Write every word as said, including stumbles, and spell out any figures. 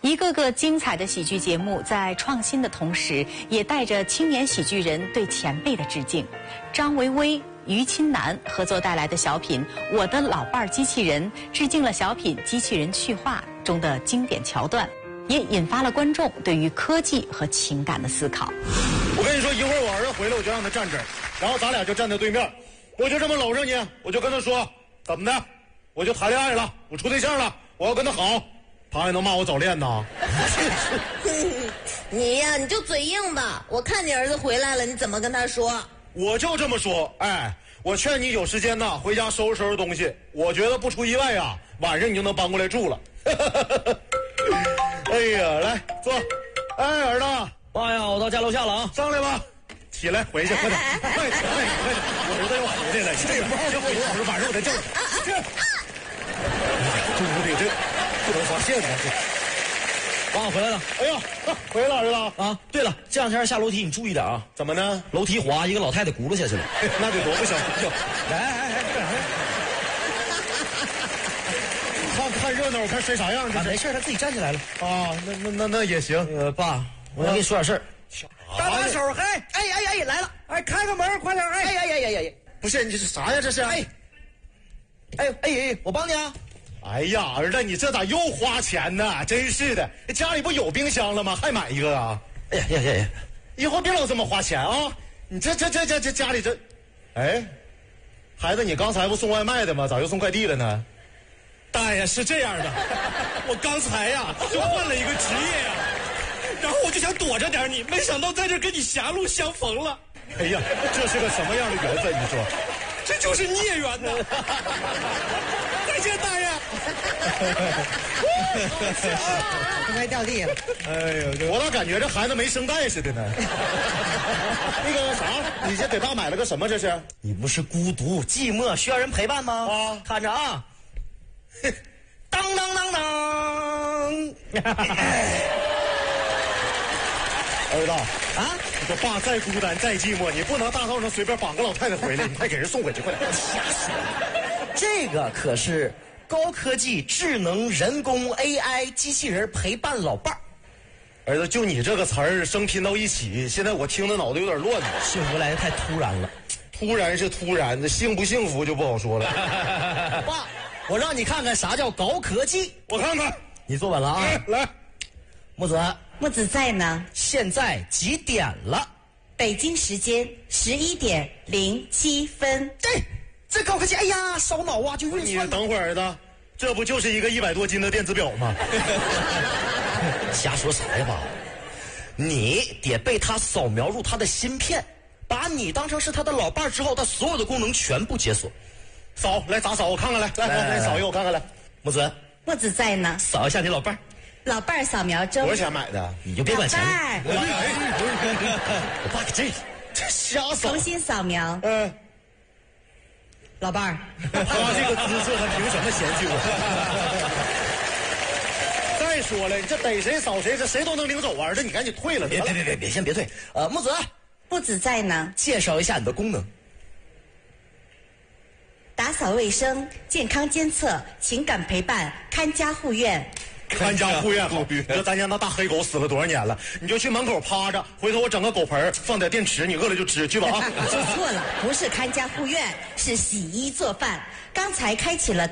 一个个精彩的喜剧节目在创新的同时，也带着青年喜剧人对前辈的致敬。张维维、于钦南合作带来的小品《我的老伴儿机器人》，致敬了小品《机器人去化》中的经典桥段，也引发了观众对于科技和情感的思考。 我跟你说，一会儿我儿子回来，我就让他站这儿，然后咱俩就站在对面，我就这么搂着你，我就跟他说，怎么的，我就谈恋爱了，我处对象了，我要跟他好，他还能骂我早恋呢？ 你呀，你就嘴硬吧。我看你儿子回来了，你怎么跟他说？ 我就这么说，哎，我劝你有时间呢，回家收拾收拾东西。我觉得不出意外呀，晚上你就能搬过来住了。哎呀，来坐。哎，儿子， 爸呀，我到家楼下了啊， 上来吧。起来，回去，快点，快点，快点，快点！我儿子要回来了，这样，先回去，我说晚上我再叫他。这，这屋里这不能发现啊！这。 爸，我回来了。 哎呀，回来了，儿子啊！对了，这两天下楼梯你注意点啊。 怎么呢？ 楼梯滑，一个老太太轱辘下去了， 那得多不小心。 来来来， 看看热闹，我看摔啥样。这没事，他自己站起来了啊。那那那那也行。 呃，爸，我想跟你说点事儿。 大把手，嘿，哎哎哎，来了，哎，开个门，快点，哎哎哎哎哎， 不是你这是啥呀？这是？ 哎，哎哎哎，我帮你啊。 哎呀，儿子，你这咋又花钱呢？真是的，家里不有冰箱了吗？还买一个啊？ 哎呀呀呀呀！ 以后别老这么花钱啊！你这这这这这家里这，哎，孩子，你刚才不送外卖的吗？咋又送快递了呢？ 大爷是这样的，我刚才呀就换了一个职业呀，然后我就想躲着点你，没想到在这跟你狭路相逢了。 哎呀，这是个什么样的缘分？你说， 这就是孽缘呐！再见，大爷。 快掉地了。 哎呦，我咋感觉这孩子没声带似的呢？那个啥，你这给爸买了个什么？这是？ 你不是孤独寂寞需要人陪伴吗？ 啊， 看着啊！当当当当！ 儿子啊， 你说爸再孤单再寂寞，你不能大道上随便绑个老太太回来，你快给人送回去，快点！ 瞎说，这个可是高科技智能人工 A I 机器人陪伴老伴儿。 儿子，就你这个词儿生拼到一起，现在我听的脑袋有点乱。 幸福来的太突然了， 突然是突然的，幸不幸福就不好说了。 爸，我让你看看啥叫高科技。 我看看， 你坐稳了啊！ 哎、来， 木子， 木子在呢。 现在几点了？ 北京时间十一点零七分。 对，这高科技，哎呀，烧脑啊，就运算。 你等会儿，儿子，这不就是一个一百多斤的电子表吗？ 瞎说啥呀，爸？你得被他扫描入他的芯片，把你当成是他的老伴之后，他所有的功能全部解锁。 扫，来咋扫？我看看来，来来来，扫一个我看看来。木子， 木子在呢。 扫一下你老伴儿。 老伴儿扫描中。 多少钱买的？ 你就别管钱了。 老伴儿，我爸给这这瞎扫。 重新扫描。 嗯。 老伴儿， 他这个姿色，他凭什么嫌弃我？再说了，你这逮谁扫谁，这谁都能领走啊！儿子，你赶紧退了， 别别别别别，先别退。呃，木子， 木子在呢。 介绍一下你的功能。 打扫卫生、健康监测、情感陪伴、看家护院。 看家护院好，你说咱家那大黑狗死了多少年了？你就去门口趴着，回头我整个狗盆放点电池，你饿了就吃去吧啊！ 说错了，不是看家护院，是洗衣做饭。刚才开启了。